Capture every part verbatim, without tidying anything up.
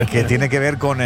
que tiene que ver con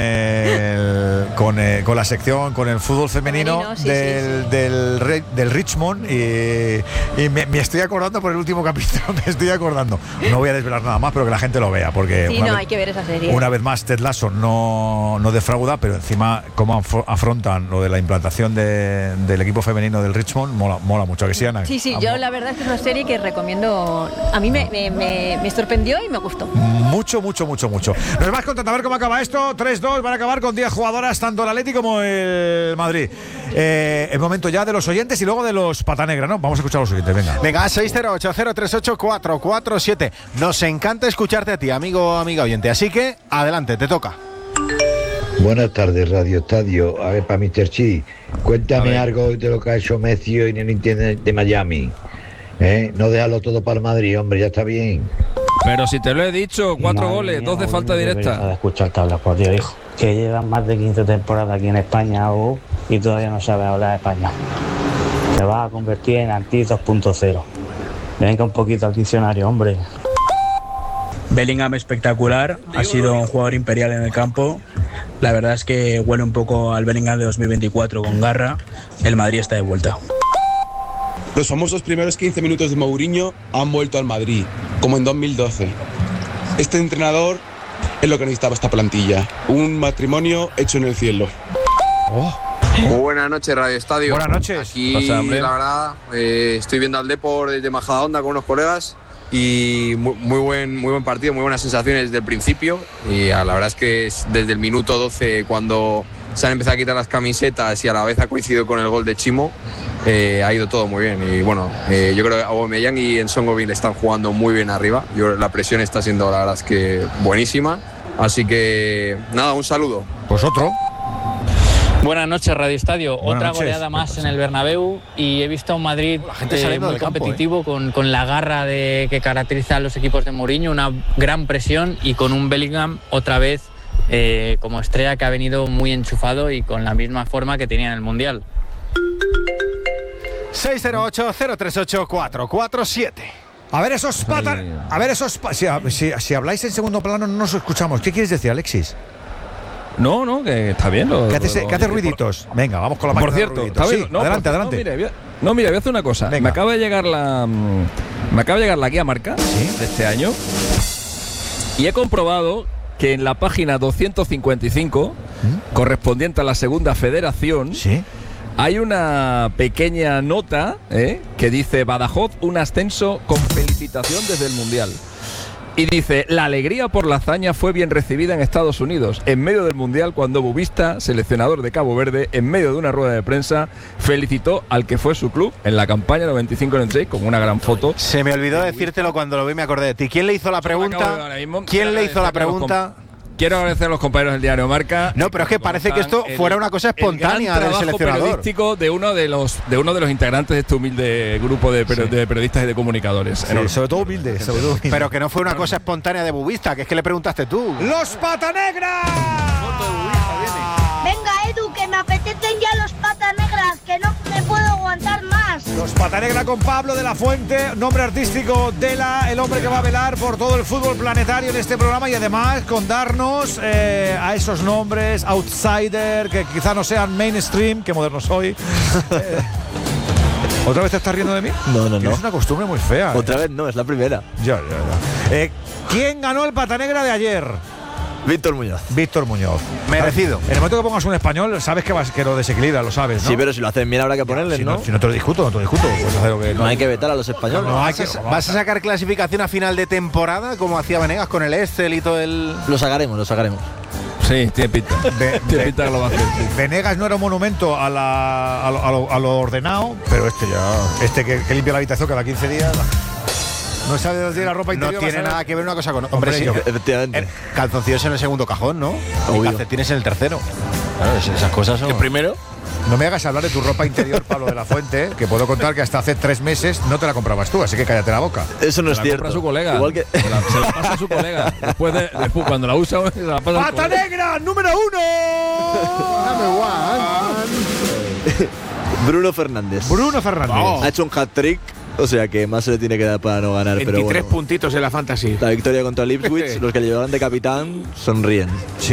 el, con, el, con la sección, con el fútbol femenino, femenino sí, del, sí, sí. Del, del, del Richmond y, y me, me estoy acordando por el último capítulo, me estoy acordando. No voy a desvelar nada más, pero que la gente lo vea, porque sí, una, no, vez, hay que ver esa serie. Una vez más Ted Lasso no, no defrauda, pero encima cómo afrontan lo de la implantación de, del equipo femenino del Richmond, mola, mola mucho, que sí, Ana. Sí, sí, yo la verdad es que es una serie que recomiendo, a mí me, me, me, me sorprendió y me gustó. Mucho, mucho, mucho, mucho. Nos vas contando a ver cómo acaba esto. tres dos, van a acabar con diez jugadoras, tanto el Atleti como el Madrid. Eh, el momento ya de los oyentes y luego de los pata negra, ¿no? Vamos a escuchar a los oyentes, venga. Venga, seis cero ocho cero tres ocho cuatro cuatro siete. Nos encanta escucharte a ti, amigo o amiga oyente. Así que, adelante, te toca. Buenas tardes, Radio Estadio. A ver, para mister Chi, cuéntame algo de lo que ha hecho Messi hoy en el Inter de Miami. ¿Eh? No déjalo todo para el Madrid, hombre, ya está bien. Pero si te lo he dicho, cuatro Madre goles, mía, dos de falta directa. De escucharte hablar, por Dios, hijo. Que llevan más de quince temporadas aquí en España oh, y todavía no sabes hablar español. Te vas a convertir en Anti dos punto cero. Venga un poquito al diccionario, hombre. Bellingham espectacular, ha sido un jugador imperial en el campo. La verdad es que huele un poco al Bellingham de dos mil veinticuatro con garra. El Madrid está de vuelta. Los famosos primeros quince minutos de Mourinho han vuelto al Madrid, como en dos mil doce. Este entrenador es lo que necesitaba esta plantilla. Un matrimonio hecho en el cielo. Oh. Muy buenas noches, Radio Estadio. Buenas noches. Aquí, Pasa, la verdad, eh, estoy viendo al Depor desde Majadahonda con unos colegas y muy, muy, buen, muy buen partido, muy buenas sensaciones desde el principio. Y la verdad es que es desde el minuto doce, cuando se han empezado a quitar las camisetas y a la vez ha coincidido con el gol de Chimo, eh, ha ido todo muy bien. Y bueno, eh, yo creo que Aubameyang y Nsongovi le están jugando muy bien arriba. Yo, la presión está siendo, la verdad es que buenísima. Así que nada, un saludo. Pues otro. Buenas noches, Radio Estadio. Buenas Otra noches. Goleada más en el Bernabéu y he visto a un Madrid eh, muy competitivo, campo, ¿eh? con, con la garra de, que caracteriza a los equipos de Mourinho, una gran presión y con un Bellingham otra vez eh, como estrella que ha venido muy enchufado y con la misma forma que tenía en el Mundial. seis cero ocho cero tres ocho cuatro cuatro siete. A ver esos patas. A ver esos pa si, si, si habláis en segundo plano no nos escuchamos. ¿Qué quieres decir, Alexis? No, no, que está bien. Lo, ¿Qué haces, lo, ¿qué haces lo, ruiditos? Venga, vamos con la Por máquina cierto, de ruiditos. está bien. Sí, No, adelante, por, adelante. No mira, voy a, no, mira, voy a hacer una cosa. Venga. Me acaba de llegar la. Me acaba de llegar la guía marca, ¿sí?, de este año. Y he comprobado que en la página doscientos cincuenta y cinco, ¿Mm? correspondiente a la segunda federación, ¿sí?, hay una pequeña nota ¿eh? que dice: Badajoz, un ascenso con felicitación desde el Mundial. Y dice: la alegría por la hazaña fue bien recibida en Estados Unidos, en medio del Mundial, cuando Bubista, seleccionador de Cabo Verde, en medio de una rueda de prensa, felicitó al que fue su club en la campaña noventa y cinco noventa y seis con una gran foto. Se me olvidó decírtelo cuando lo vi, me acordé de ti. ¿Quién le hizo la pregunta? ¿Quién le hizo la pregunta? Quiero agradecer a los compañeros del diario Marca. No, pero es que parece que esto el, fuera una cosa espontánea del seleccionador. Periodístico de uno de los de uno de los integrantes de este humilde grupo de, sí. de periodistas y de comunicadores. Sí, sobre todo humilde, sobre todo humilde. Pero que no fue una cosa espontánea de Bubista, que es que le preguntaste tú. ¡Los pata negra! Venga, Edu, que me apetecen ya los pata negras, que no me puedo aguantar más. Los pata negra con Pablo de la Fuente, nombre artístico Dela, el hombre que va a velar por todo el fútbol planetario en este programa, y además con darnos eh, a esos nombres outsider que quizá no sean mainstream, que moderno soy. eh, ¿Otra vez te estás riendo de mí? No, no, no. Es una costumbre muy fea. Otra eh. vez no, es la primera. Ya, ya, ya. Eh, ¿Quién ganó el pata negra de ayer? Víctor Muñoz. Víctor Muñoz. Merecido. En el momento que pongas un español, sabes que, vas, que lo desequilibra, lo sabes, ¿no? Sí, pero si lo hacen bien habrá que ponerles, si ¿no? ¿no? Si no te lo discuto, no te lo discuto. Pues hacer lo que, no, no hay que vetar a los españoles. No, no hay ¿Vas, que, a, ¿Vas a sacar clasificación a final de temporada, como hacía Venegas con el Excel y todo el...? Lo sacaremos, lo sacaremos. Sí, tiene pinta. Be, tiene pinta que lo va a hacer. Sí. Venegas no era un monumento a, la, a, lo, a, lo, a lo ordenado, pero este ya... Este que, que limpia la habitación cada quince días... No sabe de la ropa interior. No tiene nada que ver una cosa con otra. Hombre, sí, efectivamente. El calzoncillos en el segundo cajón, ¿no? Y calcetines en el tercero. Claro, esas cosas son... ¿El primero? No me hagas hablar de tu ropa interior, Pablo de la Fuente, que puedo contar que hasta hace tres meses no te la comprabas tú, así que cállate la boca. Eso no se es la cierto. Compra su colega. Igual que... se, la, se la pasa a su colega. Después, de, después cuando la usa, se la pasa a su ¡Pata negra, número uno! Bruno Fernández. Bruno Fernández. Oh. Ha hecho un hat-trick. O sea que más se le tiene que dar para no ganar. veintitrés pero bueno, puntitos en la fantasy. La victoria contra el Ipswich, los que le llevaban de capitán sonríen. Sí.